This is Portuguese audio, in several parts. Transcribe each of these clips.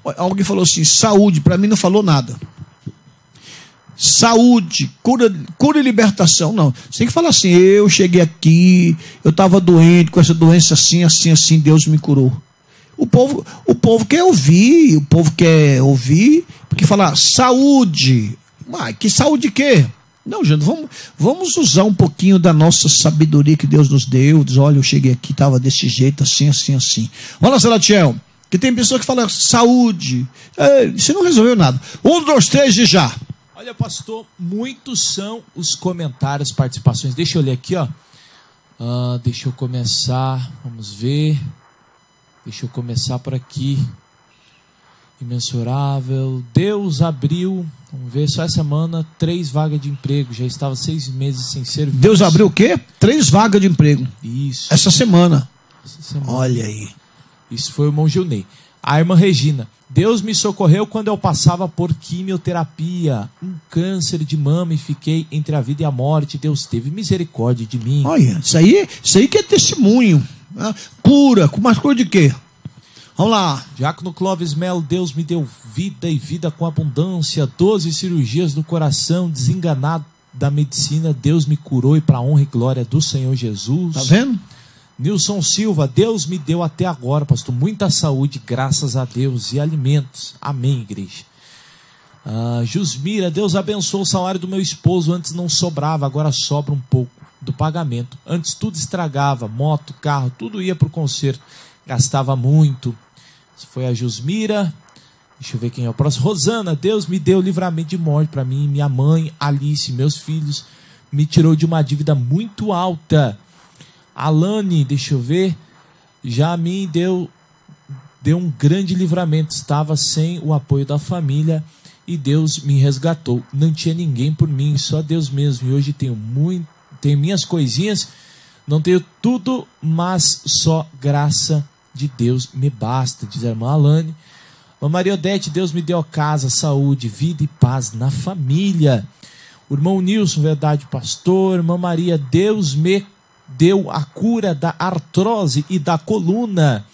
Alguém falou assim, saúde, para mim não falou nada. Saúde, cura e libertação, não. Você tem que falar assim, eu cheguei aqui, eu estava doente, com essa doença assim, assim, assim, Deus me curou. O povo quer ouvir, porque falar saúde, que saúde quê? Não, gente, vamos usar um pouquinho da nossa sabedoria que Deus nos deu. Diz, olha, eu cheguei aqui, estava desse jeito, assim, assim, assim. Olha, Salatiel, que tem pessoa que fala saúde, você não resolveu nada. 1, 2, 3 e já. Olha, pastor, muitos são os comentários, participações. Deixa eu ler aqui, ó. Deixa eu começar, vamos ver. Deixa eu começar por aqui. Imensurável. Deus abriu, vamos ver, só essa semana, 3 vagas de emprego. Já estava 6 meses sem serviço. Deus abriu o quê? 3 vagas de emprego. Isso. Essa semana. Olha aí. Isso foi o irmão Gilney. A irmã Regina. Deus me socorreu quando eu passava por quimioterapia, um câncer de mama e fiquei entre a vida e a morte. Deus teve misericórdia de mim. Olha, isso aí que é testemunho. Né? Cura, com mais cura de quê? Vamos lá. Diácono Clóvis Melo, Deus me deu vida e vida com abundância, 12 cirurgias do coração, desenganado da medicina, Deus me curou e para a honra e glória do Senhor Jesus. Tá vendo? Nilson Silva, Deus me deu até agora, pastor, muita saúde, graças a Deus, e alimentos. Amém, igreja. Jusmira, Deus abençoou o salário do meu esposo, antes não sobrava, agora sobra um pouco do pagamento. Antes tudo estragava, moto, carro, tudo ia para o conserto, gastava muito. Essa foi a Jusmira. Deixa eu ver quem é o próximo. Rosana, Deus me deu livramento de morte para mim, minha mãe, Alice, meus filhos, me tirou de uma dívida muito alta. Alane, deixa eu ver, já me deu um grande livramento, estava sem o apoio da família e Deus me resgatou, não tinha ninguém por mim, só Deus mesmo, e hoje tenho minhas coisinhas, não tenho tudo, mas só graça de Deus me basta, diz a irmã Alane. A Maria Odete, Deus me deu casa, saúde, vida e paz na família. O irmão Nilson, verdade, pastor. Irmã Maria, Deus me deu a cura da artrose e da coluna.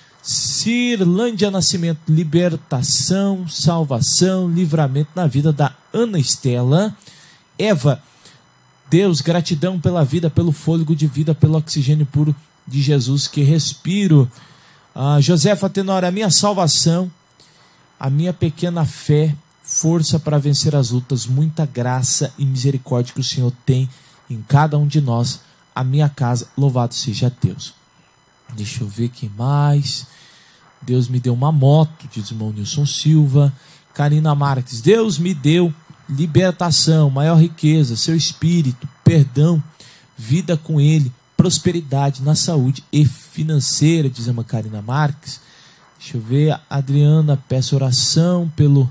Cirlândia Nascimento, libertação, salvação, livramento na vida da Ana Estela. Eva, Deus, gratidão pela vida, pelo fôlego de vida, pelo oxigênio puro de Jesus que respiro. Josefa Tenório, a minha salvação, a minha pequena fé, força para vencer as lutas, muita graça e misericórdia que o Senhor tem em cada um de nós. A minha casa, louvado seja Deus. Deixa eu ver quem mais. Deus me deu uma moto, diz o irmão Nilson Silva. Karina Marques, Deus me deu libertação, maior riqueza, seu espírito, perdão, vida com ele, prosperidade na saúde e financeira, diz a irmã Karina Marques. Deixa eu ver, a Adriana, peço oração pelo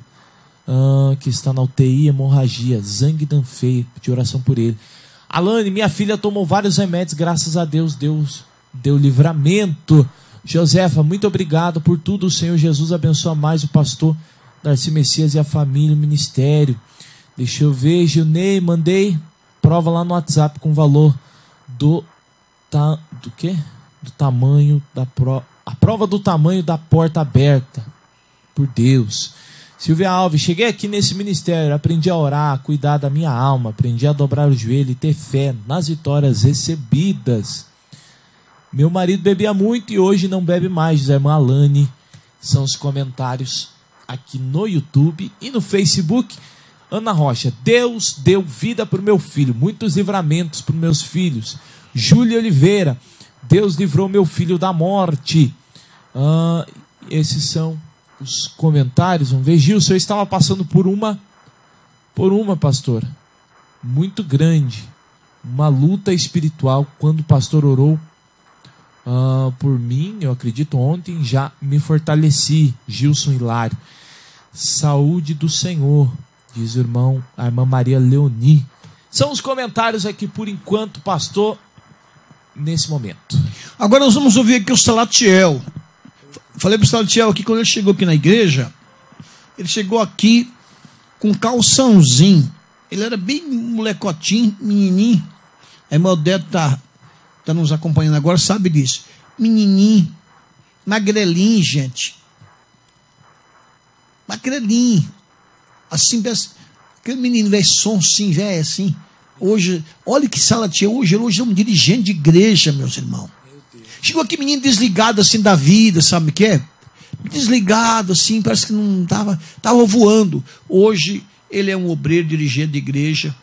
que está na UTI, hemorragia, Zang Danfei, de oração por ele. Alane, minha filha tomou vários remédios, graças a Deus, Deus deu livramento. Josefa, muito obrigado por tudo, o Senhor Jesus abençoa mais o pastor Darcy Messias e a família e o ministério. Deixa eu ver, Gilney, mandei prova lá no WhatsApp com o valor do quê? Do tamanho da a prova do tamanho da porta aberta por Deus. Silvia Alves, cheguei aqui nesse ministério, aprendi a orar, a cuidar da minha alma, aprendi a dobrar o joelho e ter fé nas vitórias recebidas. Meu marido bebia muito e hoje não bebe mais, diz a irmã Alane. São os comentários aqui no YouTube e no Facebook. Ana Rocha, Deus deu vida para o meu filho, muitos livramentos para os meus filhos. Júlia Oliveira, Deus livrou meu filho da morte. Esses são os comentários. Vamos ver, Gilson, eu estava passando por uma, pastor, muito grande, uma luta espiritual. Quando o pastor orou por mim, eu acredito ontem, já me fortaleci. Gilson Hilário, saúde do Senhor, diz a irmã Maria Leoni. São os comentários aqui por enquanto, pastor, nesse momento. Agora nós vamos ouvir aqui o Salatiel. Falei para o Salatiel aqui, quando ele chegou aqui na igreja, ele chegou aqui com calçãozinho. Ele era bem molecotinho, menininho. A irmã Odete tá nos acompanhando agora, sabe disso. Menininho, magrelinho, gente. magrelinho. Assim, aquele menino, velho, sonsinho, velho, assim. Hoje, olha que sala tinha hoje. Hoje é um dirigente de igreja, meus irmãos. Chegou aqui menino desligado assim da vida, sabe o que é? Desligado assim, parece que não estava voando. Hoje ele é um obreiro, dirigente de igreja.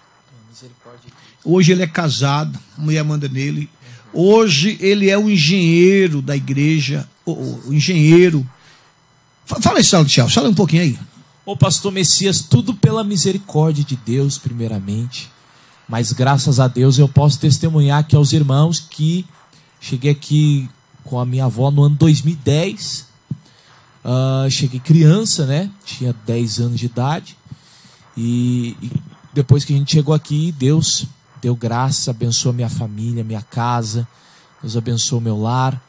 Hoje ele é casado, a mulher manda nele. Hoje ele é um engenheiro da igreja, o engenheiro. Fala aí, Salatiel, fala um pouquinho aí. Ô pastor Messias, tudo pela misericórdia de Deus, primeiramente. Mas graças a Deus eu posso testemunhar aqui aos irmãos que cheguei aqui com a minha avó no ano 2010. Cheguei criança, né? Tinha 10 anos de idade. E depois que a gente chegou aqui, Deus deu graça, abençoou minha família, minha casa. Deus abençoou meu lar.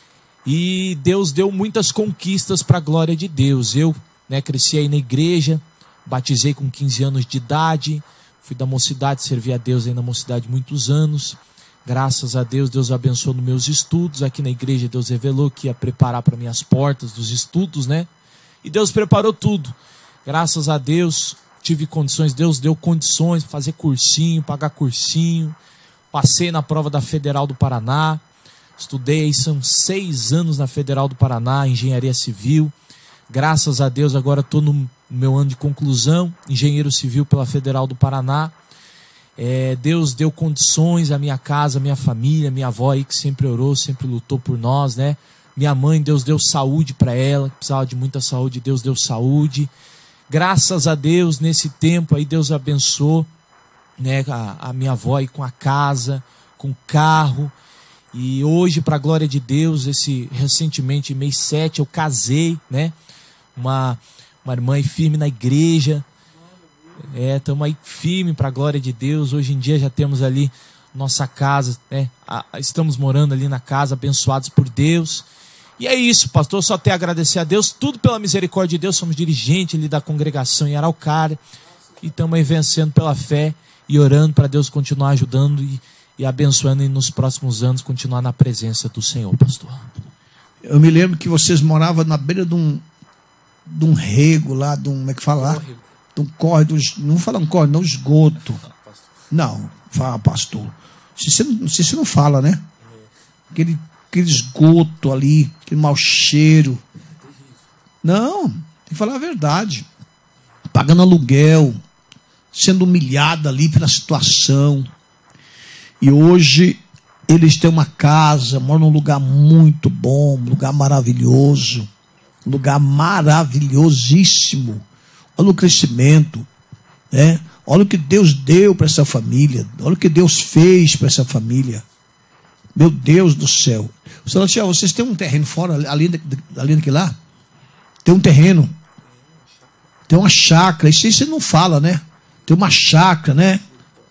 E Deus deu muitas conquistas para a glória de Deus. Eu, né, cresci aí na igreja, batizei com 15 anos de idade. Fui da mocidade, servi a Deus aí na mocidade muitos anos. Graças a Deus, Deus abençoou nos meus estudos. Aqui na igreja, Deus revelou que ia preparar para mim as portas dos estudos, né? E Deus preparou tudo. Graças a Deus, tive condições. Deus deu condições de fazer cursinho, pagar cursinho. Passei na prova da Federal do Paraná. Estudei, são 6 anos na Federal do Paraná, Engenharia Civil. Graças a Deus, agora estou no meu ano de conclusão, Engenheiro Civil pela Federal do Paraná. Deus deu condições à minha casa, à minha família, minha avó aí que sempre orou, sempre lutou por nós, né? Minha mãe, Deus deu saúde para ela, que precisava de muita saúde, Deus deu saúde. Graças a Deus, nesse tempo aí, Deus abençoou, né, a minha avó aí com a casa, com o carro. E hoje, para a glória de Deus, recentemente, mês 7, eu casei, né? Uma irmã aí firme na igreja. Estamos aí firme para a glória de Deus. Hoje em dia já temos ali nossa casa, né? Estamos morando ali na casa, abençoados por Deus. E é isso, pastor, só tenho a agradecer a Deus, tudo pela misericórdia de Deus. Somos dirigentes ali da congregação em Araucária e estamos aí vencendo pela fé e orando para Deus continuar ajudando e abençoando e nos próximos anos continuar na presença do Senhor, pastor. Eu me lembro que vocês moravam na beira de um rego lá, como é que fala lá? De um córrego, não fala um córrego, não, esgoto. Não, fala, pastor. Se você não fala, né? Aquele esgoto ali, aquele mau cheiro. Não, tem que falar a verdade. Pagando aluguel, sendo humilhado ali pela situação. E hoje eles têm uma casa, moram num lugar muito bom, um lugar maravilhoso, um lugar maravilhosíssimo. Olha o crescimento, né? Olha o que Deus deu para essa família, olha o que Deus fez para essa família. Meu Deus do céu. Celestial, vocês têm um terreno fora, além daquele lá? Tem um terreno, tem uma chácara, isso aí você não fala, né? Tem uma chácara, né?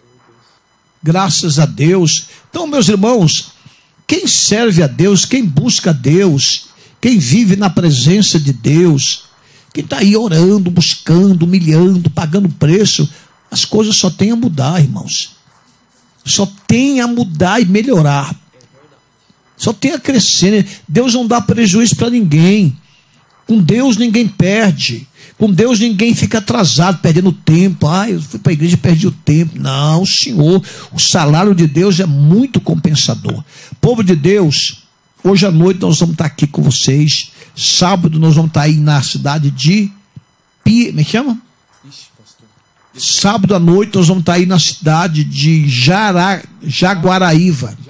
Graças a Deus. Então, meus irmãos, quem serve a Deus, quem busca a Deus, quem vive na presença de Deus, quem está aí orando, buscando, humilhando, pagando preço, as coisas só têm a mudar, irmãos. Só tem a mudar e melhorar. Só tem a crescer. Deus não dá prejuízo para ninguém. Com Deus ninguém perde. Com Deus ninguém fica atrasado, perdendo tempo. Eu fui para a igreja e perdi o tempo. Não, Senhor, o salário de Deus é muito compensador. Povo de Deus, hoje à noite nós vamos estar aqui com vocês. Sábado nós vamos estar aí na cidade de como é que chama? Sábado à noite nós vamos estar aí na cidade de Jaguaraíva.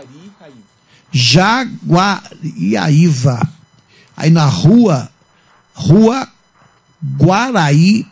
Jaguariaíva. Aí na rua Guaraí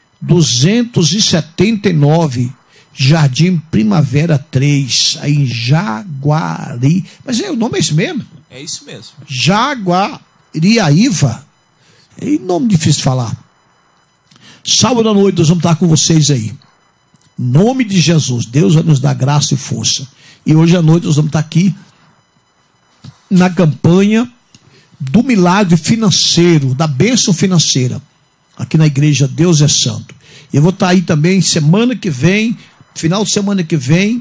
279, Jardim Primavera 3, aí em Jaguari. Mas o nome é esse mesmo? É isso mesmo. Jaguariaíva. É nome difícil de falar. Sábado à noite nós vamos estar com vocês aí. Em nome de Jesus, Deus vai nos dar graça e força. E hoje à noite nós vamos estar aqui na campanha do milagre financeiro, da bênção financeira, aqui na igreja Deus é Santo. Eu vou estar aí também semana que vem, final de semana que vem,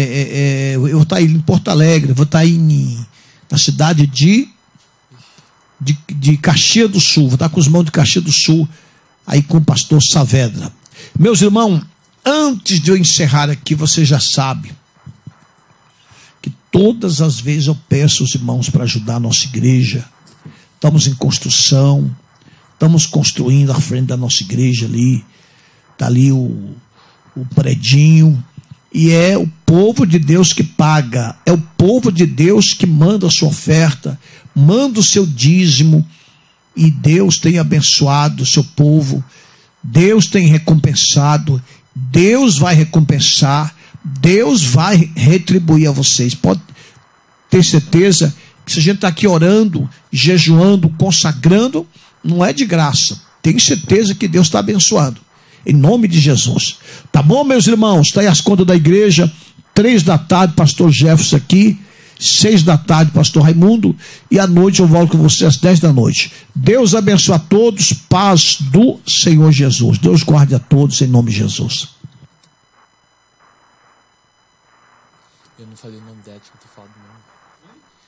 eu vou estar aí em Porto Alegre, vou estar aí na cidade de de Caxias do Sul. Vou estar com os irmãos de Caxias do Sul, aí com o pastor Saavedra. Meus irmãos, antes de eu encerrar aqui, você já sabe que todas as vezes eu peço aos irmãos para ajudar a nossa igreja. Estamos em construção, estamos construindo a frente da nossa igreja ali. Está ali o predinho. E é o povo de Deus que paga, é o povo de Deus que manda a sua oferta, manda o seu dízimo, e Deus tem abençoado o seu povo, Deus tem recompensado, Deus vai recompensar, Deus vai retribuir a vocês. Pode ter certeza que se a gente está aqui orando, jejuando, consagrando, não é de graça. Tem certeza que Deus está abençoando. Em nome de Jesus. Tá bom, meus irmãos? Está aí as contas da igreja. 3 da tarde, pastor Jefferson aqui. 6 da tarde, pastor Raimundo. E à noite eu volto com você às 10 da noite. Deus abençoe a todos. Paz do Senhor Jesus. Deus guarde a todos em nome de Jesus. Eu não falei o nome da ética, eu tô falando não.